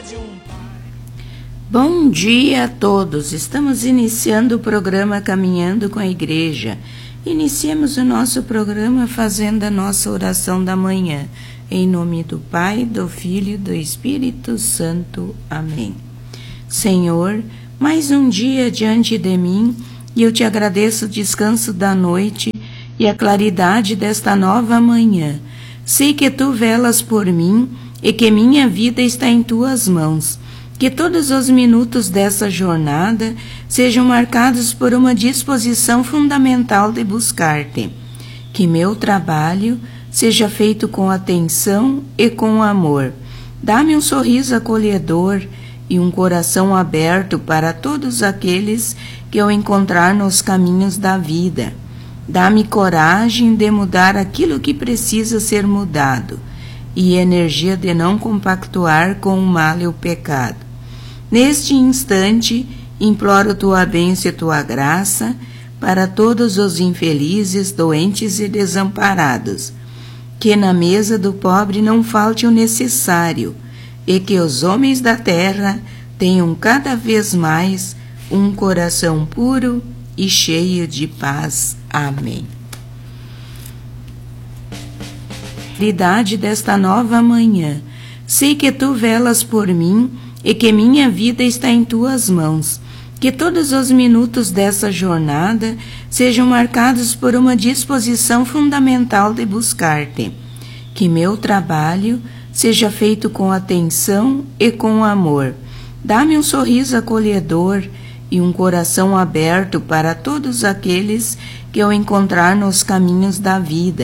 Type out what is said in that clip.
Bom dia a todos, estamos iniciando o programa Caminhando com a Igreja. Iniciemos o nosso programa fazendo a nossa oração da manhã. Em nome do Pai, do Filho e do Espírito Santo. Amém. Senhor, mais um dia diante de mim e eu te agradeço o descanso da noite e a claridade desta nova manhã. Sei que tu velas por mim e que minha vida está em tuas mãos. Que todos os minutos dessa jornada sejam marcados por uma disposição fundamental de buscar-te. Que meu trabalho seja feito com atenção e com amor. Dá-me um sorriso acolhedor e um coração aberto para todos aqueles que eu encontrar nos caminhos da vida. Dá-me coragem de mudar aquilo que precisa ser mudado e energia de não compactuar com o mal e o pecado. Neste instante, imploro tua bênção e tua graça para todos os infelizes, doentes e desamparados. Que na mesa do pobre não falte o necessário e que os homens da terra tenham cada vez mais um coração puro e cheio de paz. Amém. Claridade desta nova manhã, sei que tu velas por mim e que minha vida está em tuas mãos. Que todos os minutos dessa jornada sejam marcados por uma disposição fundamental de buscar-te. Que meu trabalho seja feito com atenção e com amor. Dá-me um sorriso acolhedor e um coração aberto para todos aqueles que eu encontrar nos caminhos da vida.